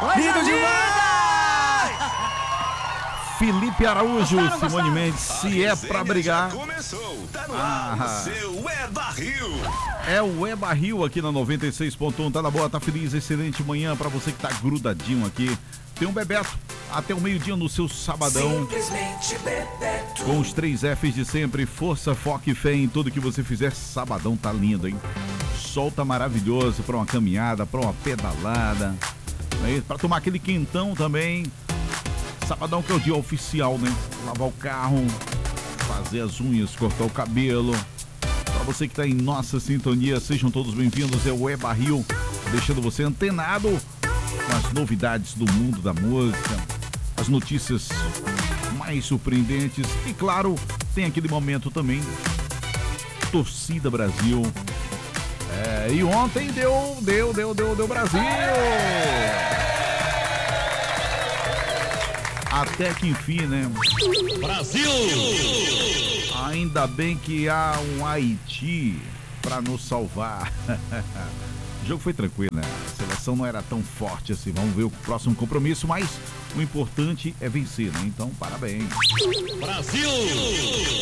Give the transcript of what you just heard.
Lindo demais! Felipe Araújo, Gostaram? Simone Mendes, se é pra brigar. Começou, tá no ar o seu É Barril. É o É Barril aqui na 96.1, tá na boa, tá feliz, excelente manhã pra você que tá grudadinho aqui. Tem um Bebeto até o meio-dia no seu sabadão. Com os 3 Fs de sempre, força, foco e fé em tudo que você fizer. Sabadão tá lindo, hein? Sol tá maravilhoso pra uma caminhada, pra uma pedalada, né? Pra tomar aquele quentão também. Sabadão que é o dia oficial, né? Lavar o carro, fazer as unhas, cortar o cabelo. Pra você que tá em nossa sintonia, sejam todos bem-vindos. É o É Barril, deixando você antenado com as novidades do mundo da música, as notícias mais surpreendentes e, claro, tem aquele momento também, Torcida Brasil. E ontem deu Brasil! Até que enfim, né? Brasil! Ainda bem que há um Haiti pra nos salvar. O jogo foi tranquilo, né? A seleção não era tão forte assim. Vamos ver o próximo compromisso, mas o importante é vencer, né? Então, parabéns. Brasil!